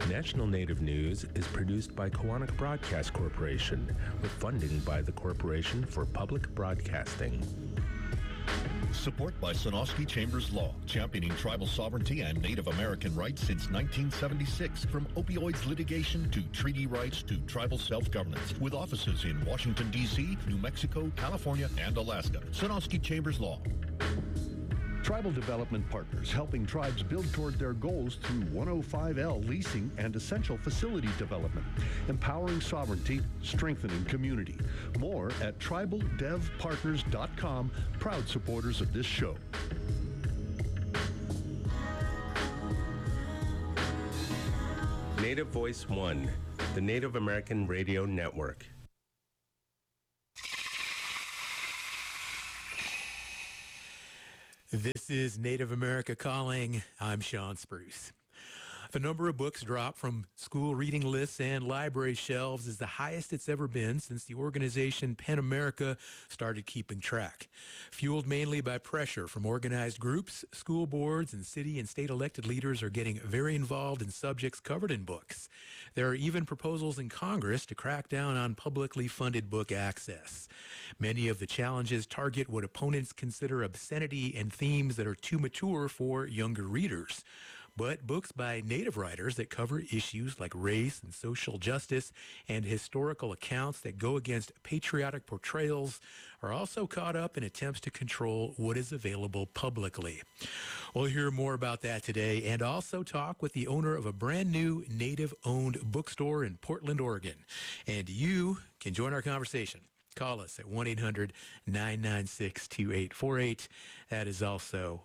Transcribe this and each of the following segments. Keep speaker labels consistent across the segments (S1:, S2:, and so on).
S1: National Native News is produced by Koahnic Broadcast Corporation with funding by the Corporation for Public Broadcasting.
S2: Support by Sonosky Chambers Law, championing tribal sovereignty and Native American rights since 1976. From opioids litigation to treaty rights to tribal self-governance. With offices in Washington, D.C., New Mexico, California, and Alaska. Sonosky Chambers Law.
S3: Tribal Development Partners, helping tribes build toward their goals through 105L leasing and essential facility development, empowering sovereignty, strengthening community. More at tribaldevpartners.com, proud supporters of this show.
S1: Native Voice One, the Native American Radio Network.
S4: This is Native America Calling. I'm Sean Spruce. The number of books dropped from school reading lists and library shelves is the highest it's ever been since the organization PEN America started keeping track. Fueled mainly by pressure from organized groups, school boards and city and state elected leaders are getting very involved in subjects covered in books. There are even proposals in Congress to crack down on publicly funded book access. Many of the challenges target what opponents consider obscenity and themes that are too mature for younger readers. But books by Native writers that cover issues like race and social justice and historical accounts that go against patriotic portrayals are also caught up in attempts to control what is available publicly. We'll hear more about that today and also talk with the owner of a brand new Native-owned bookstore in Portland, Oregon. And you can join our conversation. Call us at 1-800-996-2848. That is also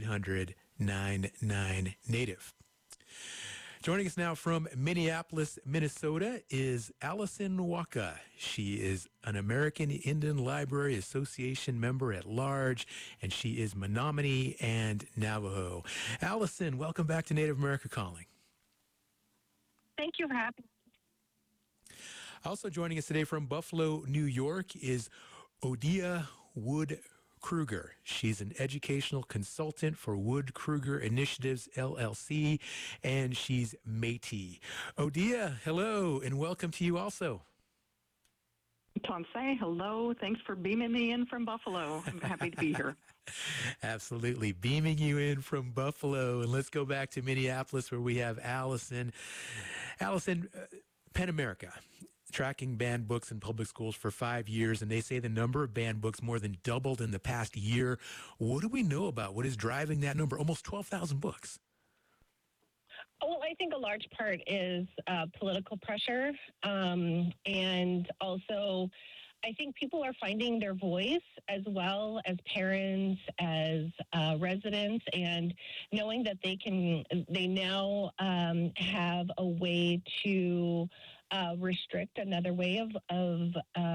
S4: 1-800-99-NATIVE. Joining us now from Minneapolis, Minnesota is Allison Waka. She is an American Indian Library Association member at large, and she is Menominee and Navajo. Allison, welcome back to Native America Calling.
S5: Thank you for having me.
S4: Also joining us today from Buffalo, New York is Odia Wood Kruger. She's an educational consultant for Wood Kruger Initiatives, LLC, and she's Métis. Odia, hello, and welcome to you also.
S5: Tonsay, hello. Thanks for beaming me in from Buffalo. I'm happy to be here.
S4: Absolutely. Beaming you in from Buffalo. And let's go back to Minneapolis where we have Allison. Allison, PEN America, tracking banned books in public schools for 5 years, and they say the number of banned books more than doubled in the past year. What do we know about what is driving that number? Almost 12,000 books.
S6: Well, I think a large part is political pressure, and also I think people are finding their voice as well as parents, as residents, and knowing that they now have a way to restrict another way of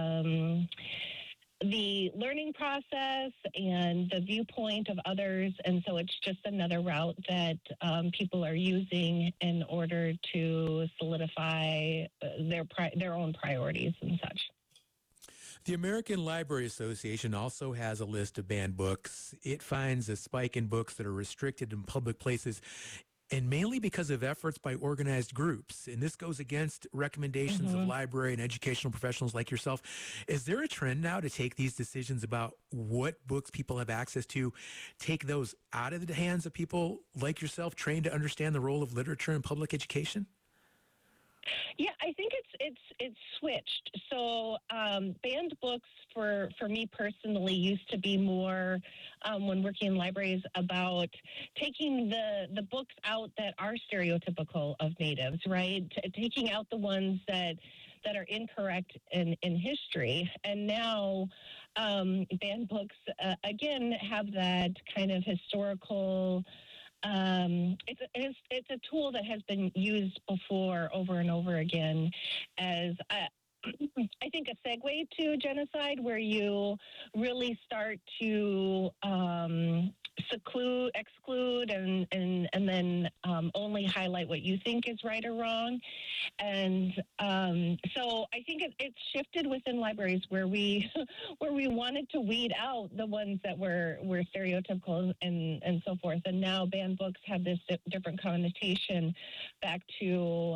S6: the learning process and the viewpoint of others. And so it's just another route that people are using in order to solidify their own priorities and such.
S4: The American Library Association also has a list of banned books. It finds a spike in books that are restricted in public places, and mainly because of efforts by organized groups. And this goes against recommendations of library and educational professionals like yourself. Is there a trend now to take these decisions about what books people have access to, take those out of the hands of people like yourself, trained to understand the role of literature in public education?
S6: Yeah, I think it's switched. So banned books for me personally used to be more when working in libraries about taking the books out that are stereotypical of Natives, right? Taking out the ones that are incorrect in history. And now banned books, again, have that kind of historical. It's a tool that has been used before over and over again as I think a segue to genocide, where you really start to exclude, and then only highlight what you think is right or wrong. And so I think it's shifted within libraries where we where we wanted to weed out the ones that were stereotypical and so forth. And now banned books have this different connotation back to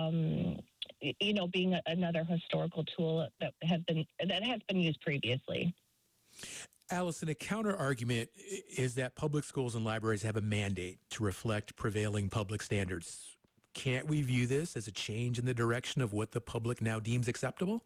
S6: being another historical tool that has been used previously.
S4: Allison, a counter argument is that public schools and libraries have a mandate to reflect prevailing public standards. Can't we view this as a change in the direction of what the public now deems acceptable?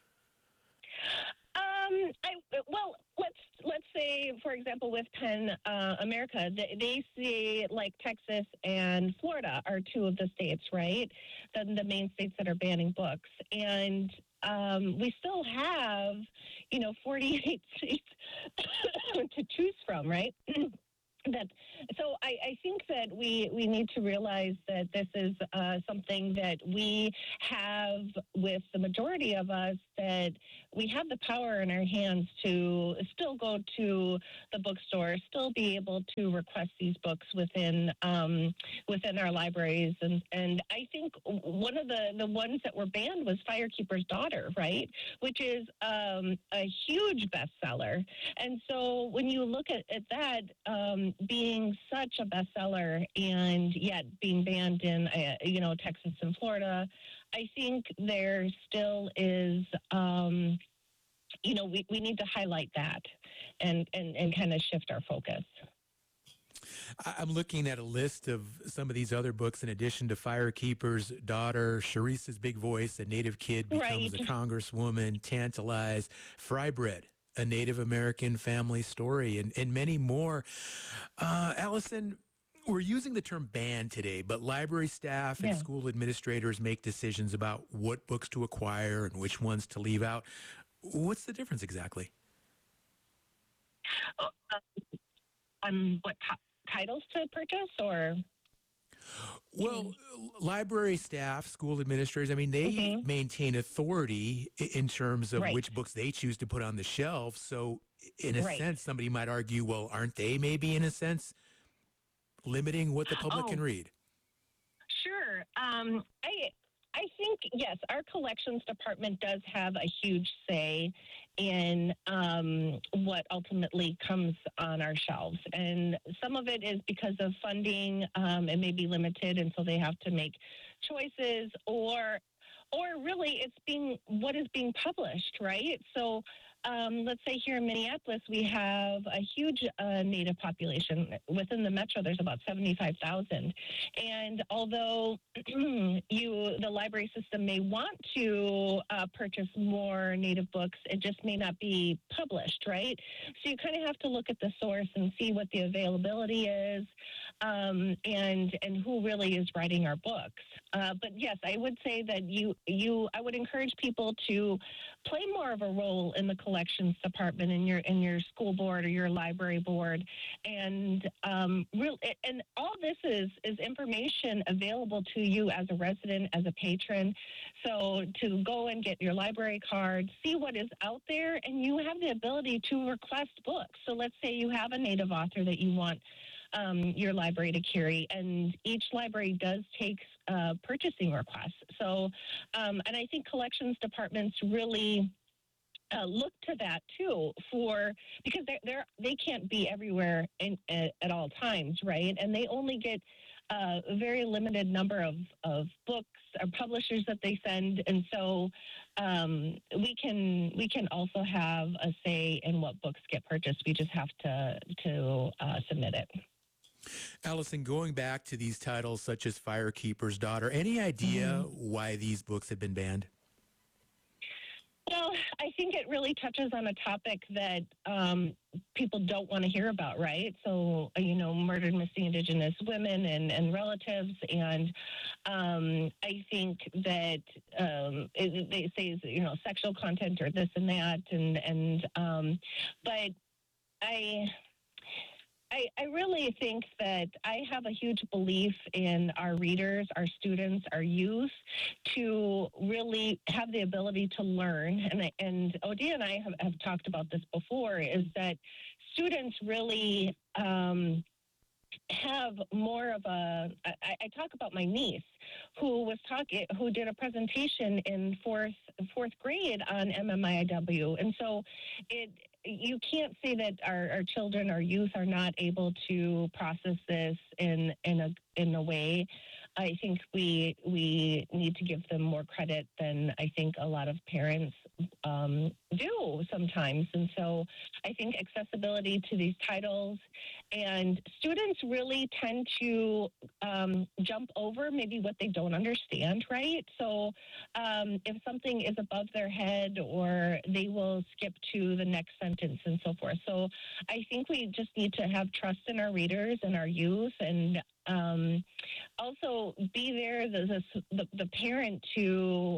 S6: Well, let's say, for example, with PEN America, they see like Texas and Florida are two of the states, right? The main states that are banning books. And we still have, 48 states to choose from, right? So I think that we need to realize that this is something that we have with the majority of us, that we have the power in our hands to still go to the bookstore, still be able to request these books within our libraries. And I think one of the ones that were banned was Firekeeper's Daughter, right? Which is a huge bestseller. And so when you look at that, being such a bestseller and yet being banned in, Texas and Florida, I think there still is, we need to highlight that and kind of shift our focus.
S4: I'm looking at a list of some of these other books in addition to Firekeeper's Daughter, Sharice's Big Voice, A Native Kid Becomes a Congresswoman, Tantalize, Fry Bread, A Native American Family Story, and many more. Allison, we're using the term ban today, but library staff and school administrators make decisions about what books to acquire and which ones to leave out. What's the difference exactly?
S6: What titles to purchase, or?
S4: Well, library staff, school administrators, they maintain authority in terms of which books they choose to put on the shelf. So in a sense, somebody might argue, well, aren't they maybe in a sense limiting what the public can read?
S6: Sure. I think, yes, our collections department does have a huge say in what ultimately comes on our shelves. And some of it is because of funding. It may be limited, and so they have to make choices, or really it's what is being published, right? So let's say here in Minneapolis, we have a huge Native population. Within the metro, there's about 75,000. And although the library system may want to purchase more Native books, it just may not be published, right? So you kind of have to look at the source and see what the availability is, and who really is writing our books. But yes, I would say that I would encourage people to play more of a role in the collections department in your school board or your library board, and and all this is information available to you as a resident, as a patron. So to go and get your library card, see what is out there, and you have the ability to request books. So let's say you have a Native author that you want your library to carry, and each library does take purchasing requests. So, and I think collections departments really look to that too, because they can't be everywhere at all times, right? And they only get a very limited number of books or publishers that they send, and so we can also have a say in what books get purchased. We just have to submit it.
S4: Allison, going back to these titles such as Firekeeper's Daughter, any idea why these books have been banned?
S6: Well, I think it really touches on a topic that people don't want to hear about, right? So, murdered, missing Indigenous women and relatives. And I think that they say, sexual content or this and that. But I really think that I have a huge belief in our readers, our students, our youth to really have the ability to learn. And Odie and I have talked about this before, is that students really have more of I talk about my niece who did a presentation in fourth grade on MMIW, and so you can't say that our children, our youth, are not able to process this in a way. I think we need to give them more credit than I think a lot of parents do sometimes. And so I think accessibility to these titles, and students really tend to jump over maybe what they don't understand, right? So if something is above their head, or they will skip to the next sentence and so forth. So I think we just need to have trust in our readers and our youth, and also be there, the parent to,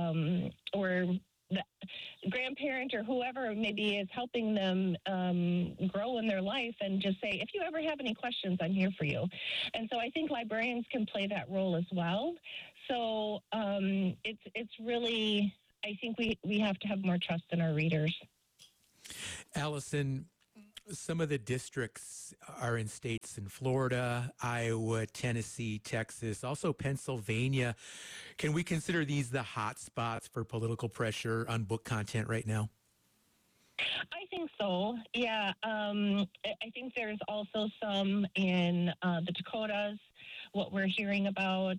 S6: or the grandparent or whoever maybe is helping them grow in their life, and just say, if you ever have any questions, I'm here for you. And so I think librarians can play that role as well. So it's really, I think we have to have more trust in our readers.
S4: Allison, some of the districts are in states in Florida, Iowa, Tennessee, Texas, also Pennsylvania. Can we consider these the hot spots for political pressure on book content right now?
S6: I think so. Yeah. I think there's also some in the Dakotas, what we're hearing about.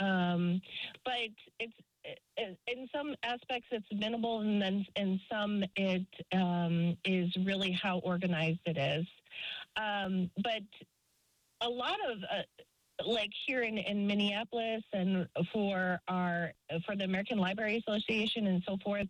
S6: But it's, in some aspects it's minimal, and then in some it is really how organized it is. But a lot of like here in Minneapolis, and for the American Library Association and so forth,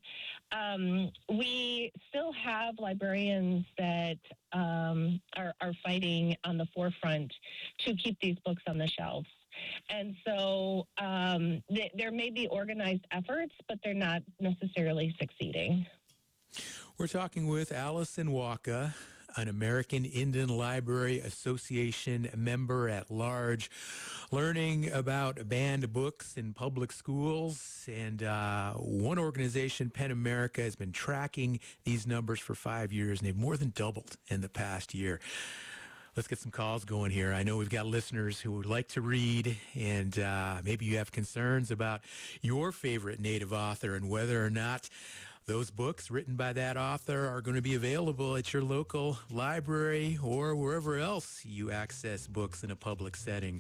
S6: we still have librarians that are fighting on the forefront to keep these books on the shelves. And so there may be organized efforts, but they're not necessarily succeeding.
S4: We're talking with Allison Walka, an American Indian Library Association member at large, learning about banned books in public schools. And one organization, PEN America, has been tracking these numbers for 5 years, and they've more than doubled in the past year. Let's get some calls going here. I know we've got listeners who would like to read, and maybe you have concerns about your favorite Native author and whether or not those books written by that author are going to be available at your local library or wherever else you access books in a public setting.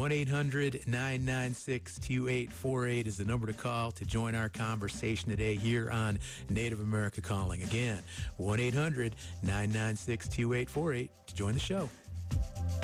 S4: 1-800-996-2848 is the number to call to join our conversation today here on Native America Calling. Again, 1-800-996-2848 to join the show.